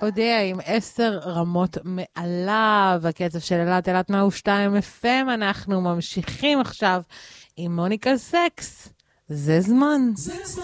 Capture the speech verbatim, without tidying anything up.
הודיע עם עשר רמות מעליו, הקצב של אלת, אלת מאה ושתיים אף אם, אנחנו ממשיכים עכשיו עם מוניקה סקס. זה זמן. זה זמן.